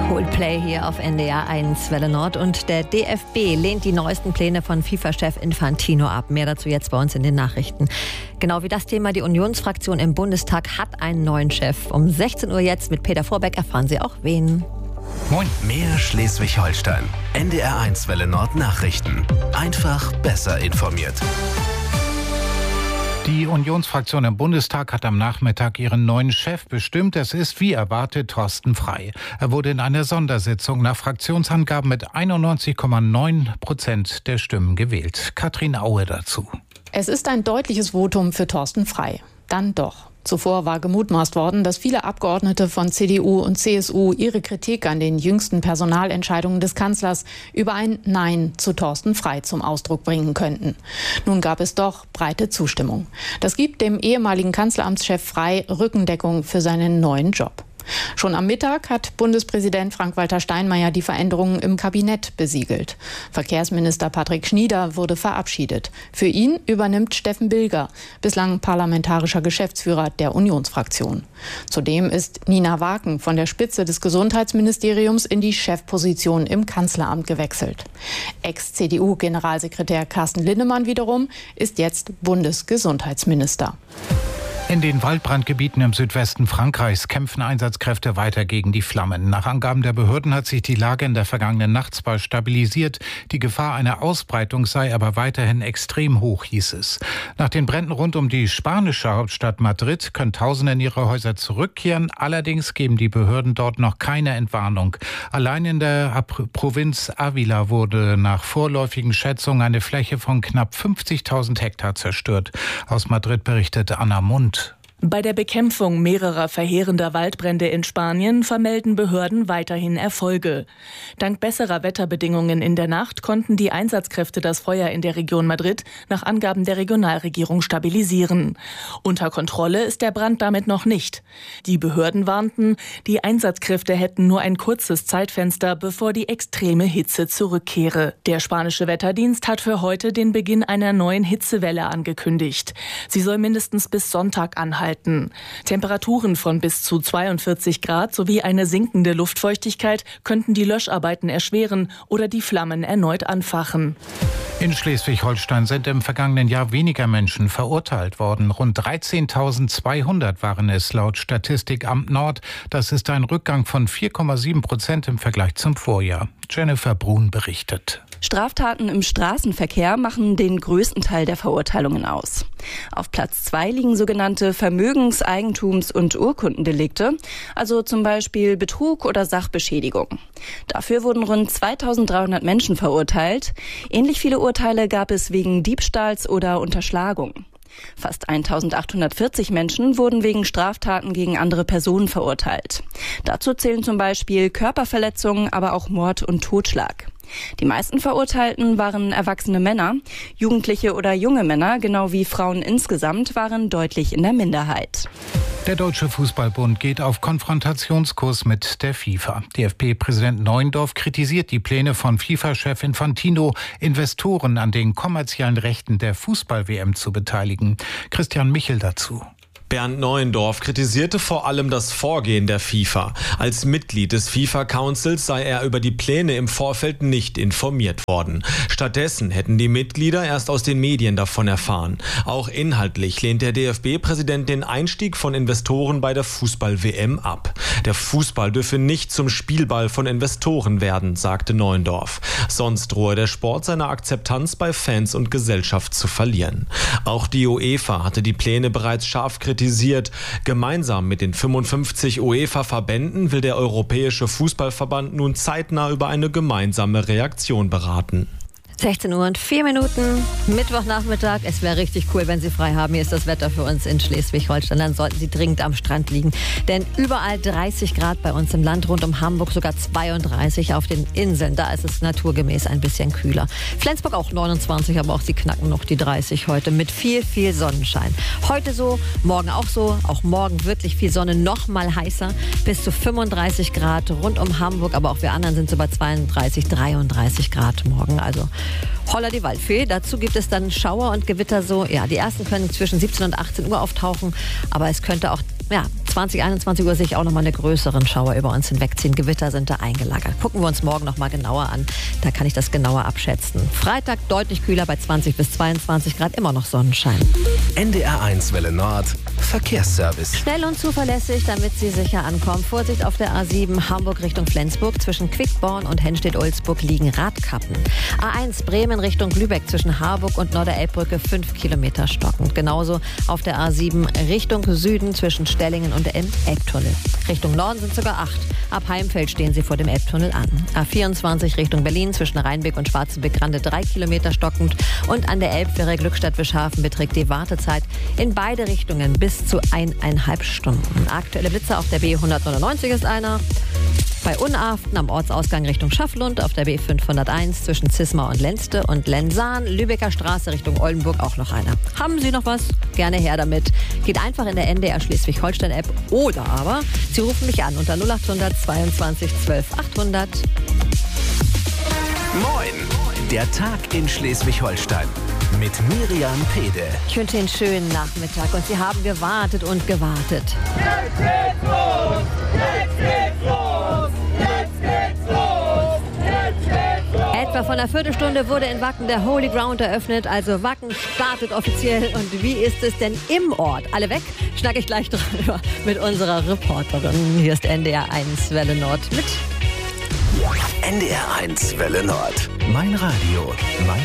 Coldplay hier auf NDR 1 Welle Nord und der DFB lehnt die neuesten Pläne von FIFA-Chef Infantino ab. Mehr dazu jetzt bei uns in den Nachrichten. Genau wie das Thema, die Unionsfraktion im Bundestag hat einen neuen Chef. Um 16 Uhr jetzt mit Peter Vorbeck erfahren Sie auch wen. Moin. Mehr Schleswig-Holstein. NDR 1 Welle Nord Nachrichten. Einfach besser informiert. Die Unionsfraktion im Bundestag hat am Nachmittag ihren neuen Chef bestimmt. Es ist, wie erwartet, Thorsten Frey. Er wurde in einer Sondersitzung nach Fraktionsangaben mit 91,9% der Stimmen gewählt. Katrin Aue dazu. Es ist ein deutliches Votum für Thorsten Frey. Dann doch. Zuvor war gemutmaßt worden, dass viele Abgeordnete von CDU und CSU ihre Kritik an den jüngsten Personalentscheidungen des Kanzlers über ein Nein zu Thorsten Frey zum Ausdruck bringen könnten. Nun gab es doch breite Zustimmung. Das gibt dem ehemaligen Kanzleramtschef Frey Rückendeckung für seinen neuen Job. Schon am Mittag hat Bundespräsident Frank-Walter Steinmeier die Veränderungen im Kabinett besiegelt. Verkehrsminister Patrick Schnieder wurde verabschiedet. Für ihn übernimmt Steffen Bilger, bislang parlamentarischer Geschäftsführer der Unionsfraktion. Zudem ist Nina Waken von der Spitze des Gesundheitsministeriums in die Chefposition im Kanzleramt gewechselt. Ex-CDU-Generalsekretär Carsten Linnemann wiederum ist jetzt Bundesgesundheitsminister. In den Waldbrandgebieten im Südwesten Frankreichs kämpfen Einsatzkräfte weiter gegen die Flammen. Nach Angaben der Behörden hat sich die Lage in der vergangenen Nacht zwar stabilisiert, die Gefahr einer Ausbreitung sei aber weiterhin extrem hoch, hieß es. Nach den Bränden rund um die spanische Hauptstadt Madrid können Tausende in ihre Häuser zurückkehren. Allerdings geben die Behörden dort noch keine Entwarnung. Allein in der Provinz Ávila wurde nach vorläufigen Schätzungen eine Fläche von knapp 50.000 Hektar zerstört. Aus Madrid berichtete Anna Mund. Bei der Bekämpfung mehrerer verheerender Waldbrände in Spanien vermelden Behörden weiterhin Erfolge. Dank besserer Wetterbedingungen in der Nacht konnten die Einsatzkräfte das Feuer in der Region Madrid nach Angaben der Regionalregierung stabilisieren. Unter Kontrolle ist der Brand damit noch nicht. Die Behörden warnten, die Einsatzkräfte hätten nur ein kurzes Zeitfenster, bevor die extreme Hitze zurückkehre. Der spanische Wetterdienst hat für heute den Beginn einer neuen Hitzewelle angekündigt. Sie soll mindestens bis Sonntag anhalten. Temperaturen von bis zu 42 Grad sowie eine sinkende Luftfeuchtigkeit könnten die Löscharbeiten erschweren oder die Flammen erneut anfachen. In Schleswig-Holstein sind im vergangenen Jahr weniger Menschen verurteilt worden. Rund 13.200 waren es laut Statistikamt Nord. Das ist ein Rückgang von 4,7% im Vergleich zum Vorjahr. Jennifer Brun berichtet. Straftaten im Straßenverkehr machen den größten Teil der Verurteilungen aus. Auf Platz 2 liegen sogenannte Vermögens-, Eigentums- und Urkundendelikte, also zum Beispiel Betrug oder Sachbeschädigung. Dafür wurden rund 2.300 Menschen verurteilt. Ähnlich viele Urteile gab es wegen Diebstahls oder Unterschlagung. Fast 1.840 Menschen wurden wegen Straftaten gegen andere Personen verurteilt. Dazu zählen zum Beispiel Körperverletzungen, aber auch Mord und Totschlag. Die meisten Verurteilten waren erwachsene Männer. Jugendliche oder junge Männer, genau wie Frauen insgesamt, waren deutlich in der Minderheit. Der Deutsche Fußballbund geht auf Konfrontationskurs mit der FIFA. DFB-Präsident Neuendorf kritisiert die Pläne von FIFA-Chef Infantino, Investoren an den kommerziellen Rechten der Fußball-WM zu beteiligen. Christian Michel dazu. Bernd Neuendorf kritisierte vor allem das Vorgehen der FIFA. Als Mitglied des FIFA-Councils sei er über die Pläne im Vorfeld nicht informiert worden. Stattdessen hätten die Mitglieder erst aus den Medien davon erfahren. Auch inhaltlich lehnt der DFB-Präsident den Einstieg von Investoren bei der Fußball-WM ab. Der Fußball dürfe nicht zum Spielball von Investoren werden, sagte Neuendorf. Sonst drohe der Sport seine Akzeptanz bei Fans und Gesellschaft zu verlieren. Auch die UEFA hatte die Pläne bereits scharf kritisiert. Gemeinsam mit den 55 UEFA-Verbänden will der Europäische Fußballverband nun zeitnah über eine gemeinsame Reaktion beraten. 16 Uhr und 4 Minuten, Mittwochnachmittag. Es wäre richtig cool, wenn Sie frei haben. Hier ist das Wetter für uns in Schleswig-Holstein. Dann sollten Sie dringend am Strand liegen. Denn überall 30 Grad bei uns im Land, rund um Hamburg sogar 32 auf den Inseln. Da ist es naturgemäß ein bisschen kühler. Flensburg auch 29, aber auch sie knacken noch die 30 heute mit viel, viel Sonnenschein. Heute so, morgen auch so. Auch morgen wirklich viel Sonne, noch mal heißer. Bis zu 35 Grad rund um Hamburg. Aber auch wir anderen sind so bei 32, 33 Grad morgen. Also Holla die Waldfee. Dazu gibt es dann Schauer und Gewitter so. Ja, die ersten können zwischen 17 und 18 Uhr auftauchen. Aber es könnte auch 20, 21 Uhr sehe ich auch nochmal eine größeren Schauer über uns hinwegziehen. Gewitter sind da eingelagert. Gucken wir uns morgen nochmal genauer an. Da kann ich das genauer abschätzen. Freitag deutlich kühler bei 20 bis 22 Grad, immer noch Sonnenschein. NDR1 Welle Nord, Verkehrsservice. Schnell und zuverlässig, damit Sie sicher ankommen. Vorsicht auf der A7 Hamburg Richtung Flensburg. Zwischen Quickborn und Hennstedt-Ulzburg liegen Radkappen. A1 Bremen Richtung Lübeck zwischen Harburg und Norderelbbrücke 5 Kilometer stockend. Genauso auf der A7 Richtung Süden zwischen Stellingen und dem Elbtunnel. Richtung Norden sind sogar 8. Ab Heimfeld stehen Sie vor dem Elbtunnel an. A24 Richtung Berlin zwischen Rheinbeck und Schwarzenbeck-Grande 3 Kilometer stockend. Und an der Elbfähre Glückstadt-Wischhafen beträgt die Wartezeit in beide Richtungen bis zu 1,5 Stunden. Aktuelle Blitzer auf der B199 ist einer. Bei Unaften am Ortsausgang Richtung Schafflund auf der B501 zwischen Zismar und Lenzte und Lensahn, Lübecker Straße Richtung Oldenburg auch noch einer. Haben Sie noch was? Gerne her damit. Geht einfach in der NDR Schleswig-Holstein-App oder aber Sie rufen mich an unter 0800 22 12 800. Moin! Der Tag in Schleswig-Holstein mit Miriam Pede. Ich wünsche Ihnen einen schönen Nachmittag und Sie haben gewartet und gewartet. Jetzt geht's los! Jetzt geht's los! Jetzt geht's los! Jetzt geht's los! Etwa vor einer Viertelstunde wurde in Wacken der Holy Ground eröffnet, also Wacken startet offiziell. Und wie ist es denn im Ort? Alle weg? Schnacke ich gleich drüber mit unserer Reporterin. Hier ist NDR1 Welle Nord mit NDR1 Welle Nord. Mein Radio, mein